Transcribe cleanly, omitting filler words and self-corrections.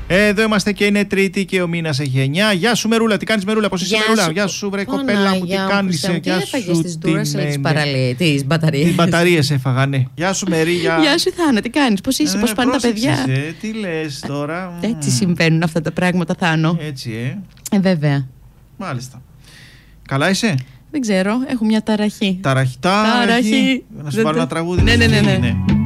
Εδώ είμαστε και είναι Τρίτη και ο μήνας έχει 9. Γεια σου Μερούλα, τι κάνεις Μερούλα, πώς είσαι Μερούλα? Γεια σου βρε κοπέλα μου, τι κάνεις? Τι έφαγες τις Duracell, τις μπαταρίες? Τις μπαταρίες έφαγα, ναι. Γεια σου Μερή, Γεια σου Θάνο, τι κάνεις, πώς είσαι, πώς πάνε τα παιδιά? Τι λες τώρα? Έτσι συμβαίνουν αυτά τα πράγματα, Θάνο. Έτσι, βέβαια. Μάλιστα. Καλά είσαι? Δεν ξέρω, έχω μια ταραχή. Ταραχή. Να σου βάλω ένα τραγούδι. Ναι.